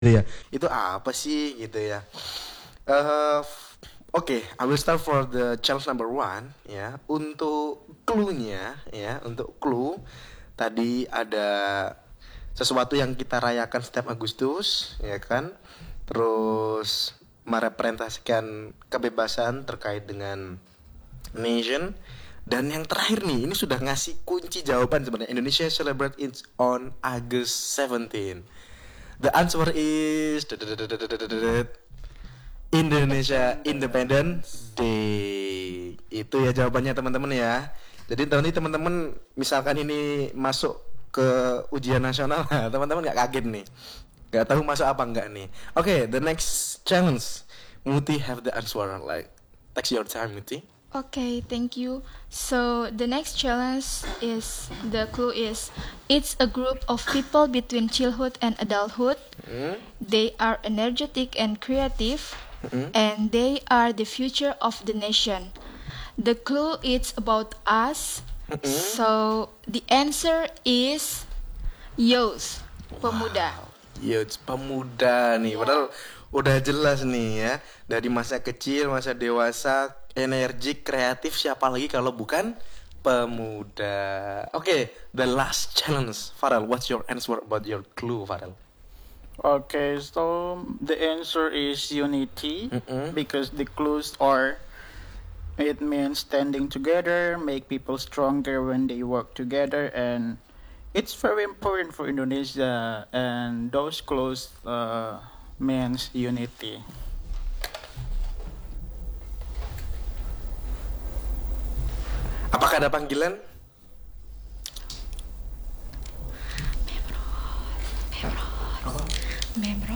ya. Itu apa sih gitu ya? Eh Oke, I will start for the challenge number one ya. Untuk clue-nya ya, untuk clue tadi ada sesuatu yang kita rayakan setiap Agustus ya kan. Terus merepresentasikan kebebasan terkait dengan nation. Dan yang terakhir nih, ini sudah ngasih kunci jawaban sebenarnya. Indonesia celebrate it on August 17. The answer is Indonesia Independence Day. Itu ya jawabannya teman-teman ya. Jadi nanti teman-teman misalkan ini masuk ke ujian nasional, teman-teman nggak kaget nih. Nggak tahu masuk apa enggak nih. Oke, the next challenge. Muti have the answer like takes your time, Muti. Okay, thank you. So the next challenge is the clue is it's a group of people between childhood and adulthood. They are energetic and creative, and they are the future of the nation. The clue is about us. So the answer is youth, pemuda. Youth, pemuda nih. Padahal udah jelas nih ya. Dari masa kecil, masa dewasa, energik, kreatif, siapa lagi kalau bukan pemuda. Oke, the last challenge. Farel, what's your answer about your clue, Farel? Okay, so the answer is unity because the clues are it means standing together, make people stronger when they work together, and it's very important for Indonesia. And those clues means unity. Apakah ada panggilan? Membro.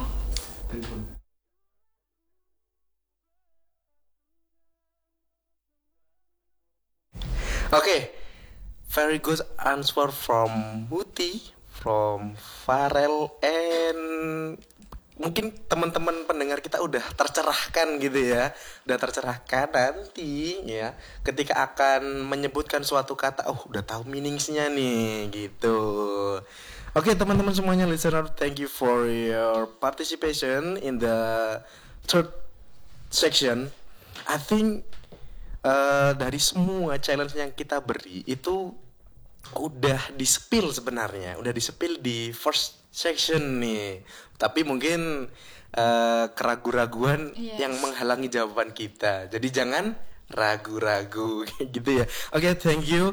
Oke, very good answer from Muti, from Farel, and mungkin teman-teman pendengar kita udah tercerahkan gitu ya, udah tercerahkan nanti ya, ketika akan menyebutkan suatu kata, oh udah tahu meaningsnya nih gitu. Oke teman-teman semuanya listener, thank you for your participation in the third section. I think dari semua challenge yang kita beri itu udah di-spill sebenarnya, udah di-spill di first section nih. Tapi mungkin keraguan-raguan yang menghalangi jawaban kita. Jadi jangan ragu-ragu gitu ya. Oke, thank you.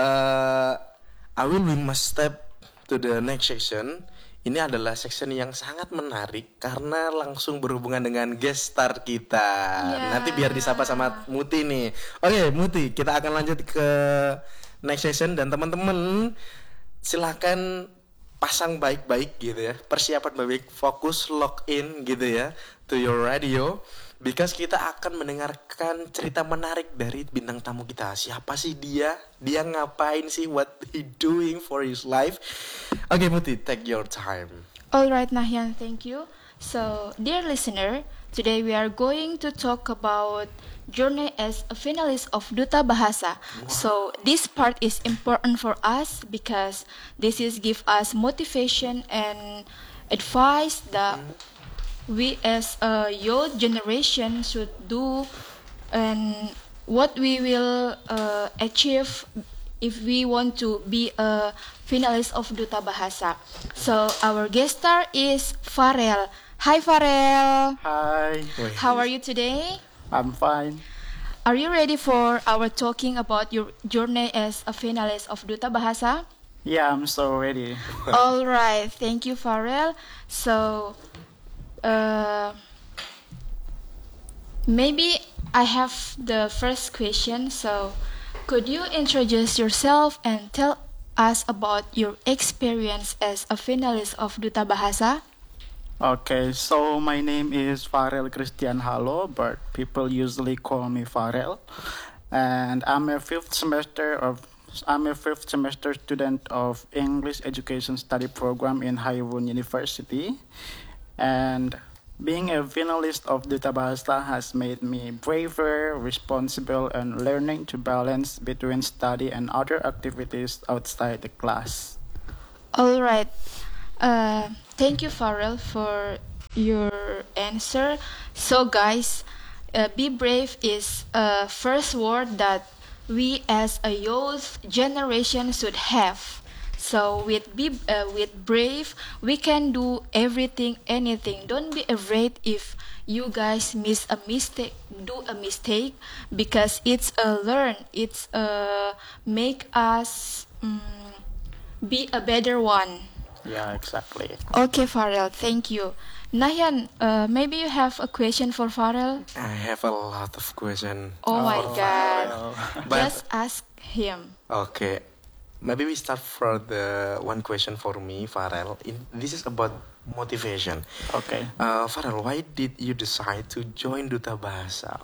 We must step to the next section. Ini adalah section yang sangat menarik karena langsung berhubungan dengan guest star kita. Nanti biar disapa sama Muti nih. Oke, Muti, kita akan lanjut ke next session dan teman-teman silakan pasang baik-baik gitu ya. Persiapan baik, fokus, lock in gitu ya to your radio. Because kita akan mendengarkan cerita menarik dari bintang tamu kita. Siapa sih dia? Dia ngapain sih? What he doing for his life? Oke, Muti, take your time. Alright, Nahyan, thank you. So, dear listener, today we are going to talk about journey as a finalist of Duta Bahasa. So, this part is important for us because this is give us motivation and advice that we as a youth generation should do and what we will achieve if we want to be a finalist of Duta Bahasa. So our guest star is Farel. Hi Farel. Hi, How are you today? I'm fine. Are you ready for our talking about your journey as a finalist of Duta Bahasa? Yeah, I'm so ready. All right, thank you Farel. So maybe I have the first question. So, could you introduce yourself and tell us about your experience as a finalist of Duta Bahasa? Okay, so my name is Farel Christian Halo, but people usually call me Farel, and I'm a fifth semester student of English Education Study Program in Haiwun University, and being a finalist of Duta Bahasa has made me braver, responsible, and learning to balance between study and other activities outside the class. All right. Thank you, Farrell, for your answer. So, guys, be brave is a first word that we as a youth generation should have. So with brave, we can do everything, anything. Don't be afraid if you guys miss a mistake, do a mistake, because it's a learn. It's a make us be a better one. Yeah, exactly. Okay, Farrell, thank you. Nahyan, maybe you have a question for Farrell? I have a lot of questions. Oh my Oh, God. But Just ask him. okay, maybe we start for the one question for me, Farel. This is about motivation. Okay. Farel, why did you decide to join Duta Bahasa?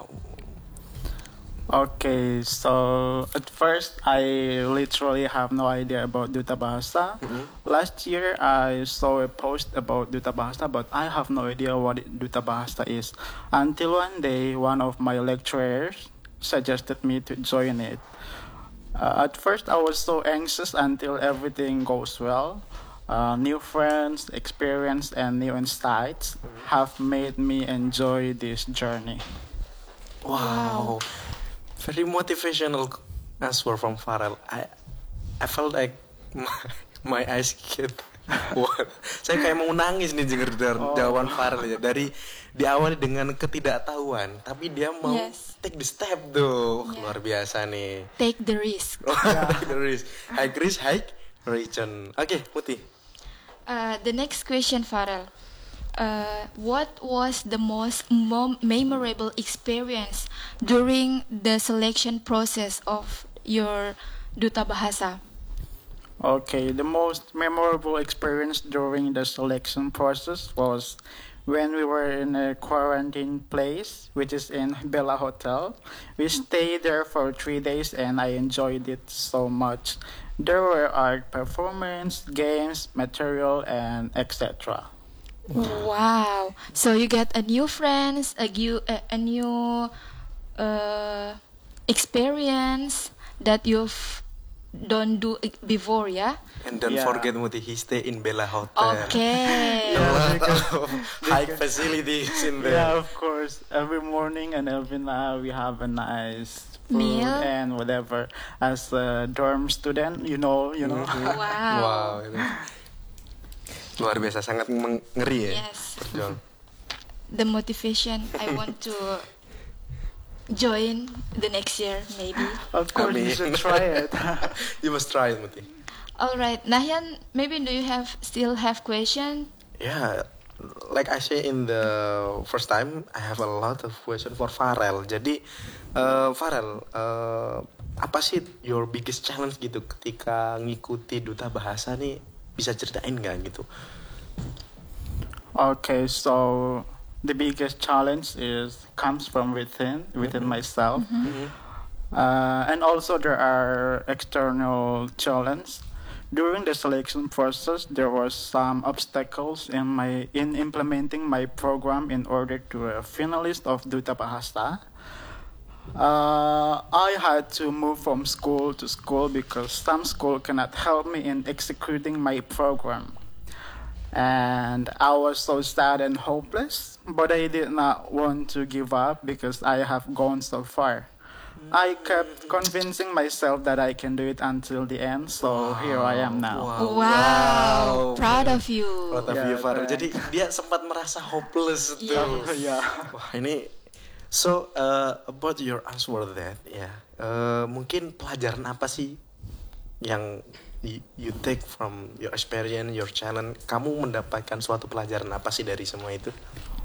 Okay, so at first I literally have no idea about Duta Bahasa. Last year I saw a post about Duta Bahasa, but I have no idea what Duta Bahasa is. Until one day, one of my lecturers suggested me to join it. At first I was so anxious until everything goes well. New friends, experience, and new insights have made me enjoy this journey. Wow, very motivational answer from Farel. I felt like my eyes get wet. Saya kayak mau nangis nih denger jawaban Farel ya. Dari diawali dengan ketidaktahuan, tapi dia mau Yes. take the step tuh. Yeah. Luar biasa nih. Take the risk. Take the risk. High risk, high return. Oke, Putih. The next question, Farrell. What was the most memorable experience during the selection process of your Duta Bahasa? Okay, the most memorable experience during the selection process was when we were in a quarantine place, which is in Bella Hotel. We stayed there for 3 days and I enjoyed it so much. There were art performance, games, material, and etc. Wow! So you get a new friends, a new experience that you've don't do it before, yeah? And don't Yeah. forget Muti, he stay in Bella Hotel. Okay. A lot of high facilities in there. Yeah, of course. Every morning and every night we have a nice food Meal? and whatever. As a dorm student, you know. Wow. Wow, itu luar biasa, sangat ngeri ya. Yes. Perjuangan. The motivation I want to join the next year, maybe. Of course, you Amin. should try it. You must try it, Muti. All right, Nahyan, maybe do you still have question? Yeah, like I say in the first time, I have a lot of question for Farel. Jadi, Farel, apa sih your biggest challenge gitu ketika ngikuti Duta Bahasa nih? Bisa ceritain nggak gitu? Okay, so the biggest challenge comes from within myself, and also there are external challenges. During the selection process, there were some obstacles in implementing my program in order to a finalist of Duta Bahasa. I had to move from school to school because some school cannot help me in executing my program. And I was so sad and hopeless, but I did not want to give up because I have gone so far. I kept convincing myself that I can do it until the end, so here I am now. Wow. Proud of you. Proud of Yeah, you, Farel. thanks. Jadi dia sempat merasa hopeless tuh. Yes. Yeah. Wah ini so about your answer that ya mungkin pelajaran apa sih yang you take from your experience, your challenge, kamu mendapatkan suatu pelajaran apa sih dari semua itu?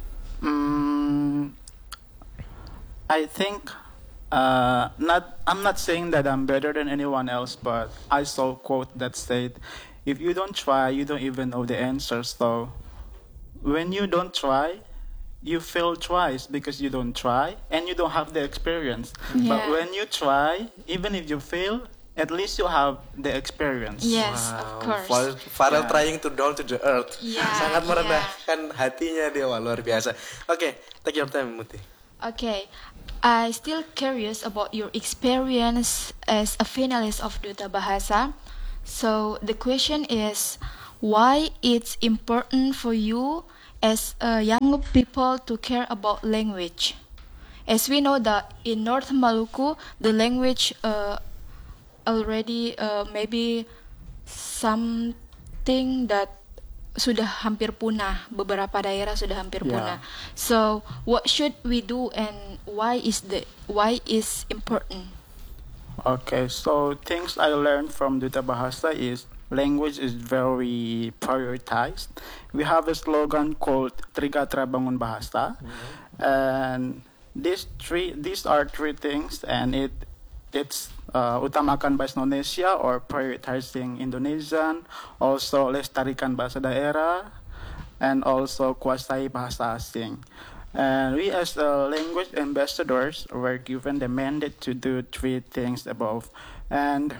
I think I'm not saying that I'm better than anyone else, but I saw a quote that said, "If you don't try, you don't even know the answers." So when you don't try, you fail twice because you don't try and you don't have the experience. But Yeah. when you try, even if you fail, at least you have the experience. Yes, of course. Farel Yeah. trying to down to the earth. Yeah, Sangat merendahkan hatinya dia, wah luar biasa. Oke, take your time, Muti. Okay, I still curious about your experience as a finalist of Duta Bahasa. So the question is, why it's important for you as young people to care about language. As we know that in North Maluku, the language already maybe something that sudah hampir punah. Beberapa daerah sudah hampir punah. So what should we do and why is important? Okay, so things I learned from Duta Bahasa is language is very prioritized. We have a slogan called Trigatra Bangun Bahasa, and these are three things, and it's utamakan bahasa Indonesia or prioritizing Indonesian, also lestarikan bahasa daerah, and also kuasai bahasa asing. And we as language ambassadors were given the mandate to do three things above. And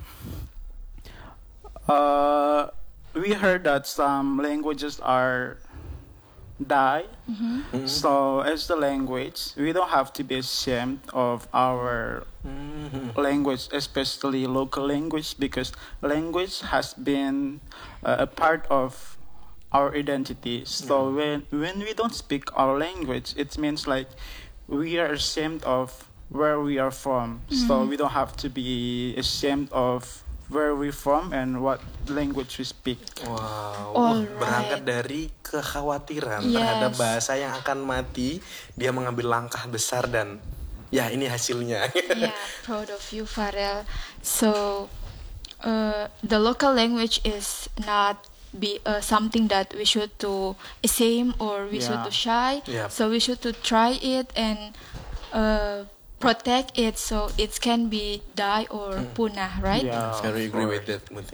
we heard that some languages are die. So as the language, we don't have to be ashamed of our language, especially local language, because language has been a part of our identity. So when we don't speak our language, it means like we are ashamed of where we are from. So we don't have to be ashamed of where we from and what language we speak. Wow, berangkat dari kekhawatiran terhadap bahasa yang akan mati, dia mengambil langkah besar dan ya ini hasilnya. Yeah, proud of you, Farel. So the local language is not be something that we should to ashamed or we should to shy. So we should to try it and protect it so it can be die or punah, right? Yeah, Very agree with that, Muti.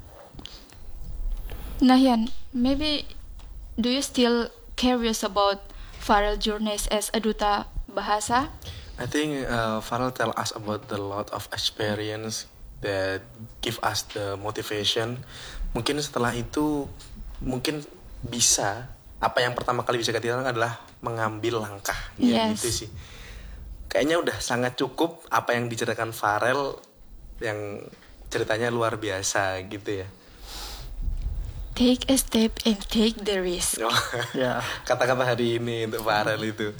Nahyan, maybe do you still curious about Farel journeys as a duta bahasa? I think Farel tell us about the lot of experience that give us the motivation. Mungkin setelah itu mungkin bisa apa yang pertama kali bisa kita lakukan adalah mengambil langkah ya gitu sih. Kayaknya udah sangat cukup apa yang diceritakan Farel yang ceritanya luar biasa gitu ya. Take a step and take the risk. Kata-kata hari ini untuk Farel itu.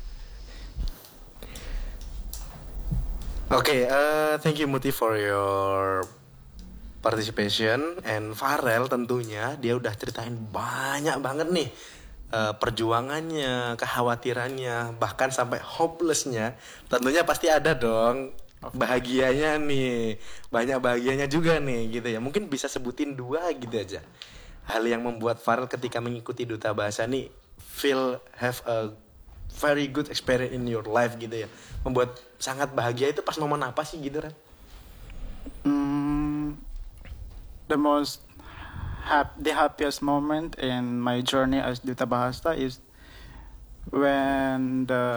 Okay, thank you Muti for your participation, and Farel tentunya dia udah ceritain banyak banget nih perjuangannya, kekhawatirannya, bahkan sampai hopelessnya. Tentunya pasti ada dong bahagianya nih, banyak bahagianya juga nih gitu ya. Mungkin bisa sebutin 2 gitu aja hal yang membuat Farel ketika mengikuti Duta Bahasa nih have a very good experience in your life gitu ya, membuat sangat bahagia. Itu pas momen apa sih gitu, Ren? The happiest moment in my journey as Duta Bahasa is when the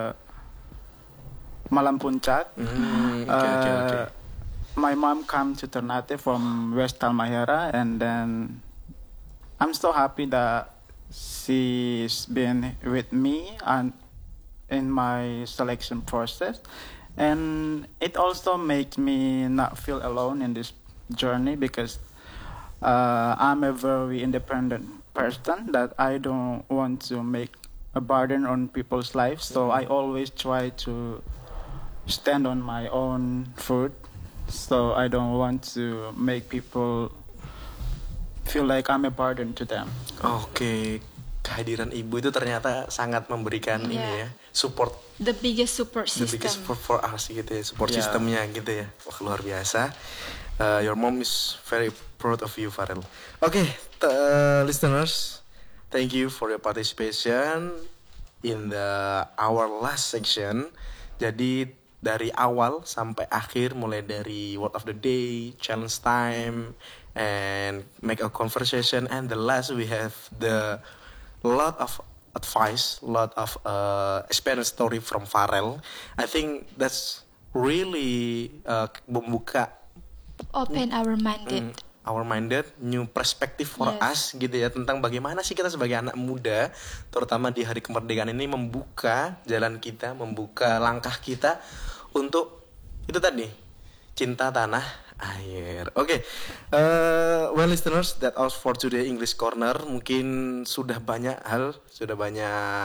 Malam Puncak. Okay. My mom come to Ternate from West Halmahera, and then I'm so happy that she's been with me and in my selection process, and it also makes me not feel alone in this journey because I'm a very independent person that I don't want to make a burden on people's lives. So I always try to stand on my own foot. So I don't want to make people feel like I'm a burden to them. Oke, kehadiran ibu itu ternyata sangat memberikan ini ya, support. The biggest support system. The biggest support for us gitu ya, support sistemnya gitu ya. Wah, luar biasa. Your mom is very proud of you, Farel. Okay, listeners, thank you for your participation in our last section. Jadi dari awal sampai akhir, mulai dari word of the day, challenge time, and make a conversation, and the last we have the lot of advice, lot of experience story from Farel. I think that's really membuka open our minded, new perspective for us gitu ya, tentang bagaimana sih kita sebagai anak muda, terutama di hari kemerdekaan ini, membuka jalan kita, membuka langkah kita untuk itu tadi, cinta tanah air. Oke, well listeners, that all for today English Corner. Mungkin sudah banyak hal, sudah banyak